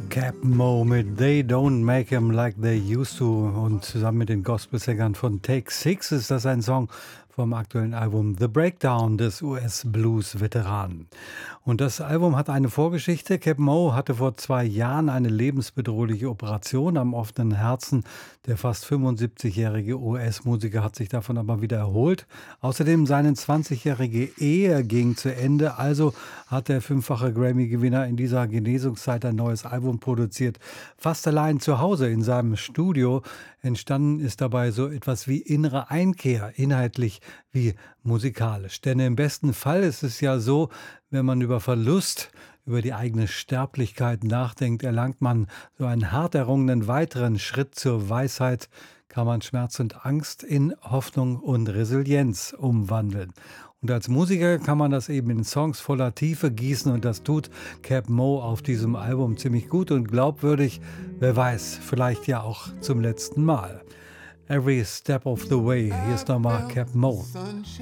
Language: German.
Captain Mo mit They Don't Make 'Em Like They Used To und zusammen mit den Gospelsängern von Take Six ist das ein Song vom aktuellen Album The Breakdown des US-Blues-Veteranen. Und das Album hat eine Vorgeschichte. Captain Mo hatte vor 2 Jahren eine lebensbedrohliche Operation am offenen Herzen. Der fast 75-jährige US-Musiker hat sich davon aber wieder erholt. Außerdem seine 20-jährige Ehe ging zu Ende. Also hat der 5-fache Grammy-Gewinner in dieser Genesungszeit ein neues Album produziert. Fast allein zu Hause in seinem Studio. Entstanden ist dabei so etwas wie innere Einkehr, inhaltlich wie musikalisch. Denn im besten Fall ist es ja so, wenn man über Verlust, über die eigene Sterblichkeit nachdenkt, erlangt man so einen hart errungenen weiteren Schritt zur Weisheit, kann man Schmerz und Angst in Hoffnung und Resilienz umwandeln. Und als Musiker kann man das eben in Songs voller Tiefe gießen und das tut Captain Mo auf diesem Album ziemlich gut und glaubwürdig. Wer weiß, vielleicht ja auch zum letzten Mal. Every Step of the Way. Hier ist nochmal Captain Mo.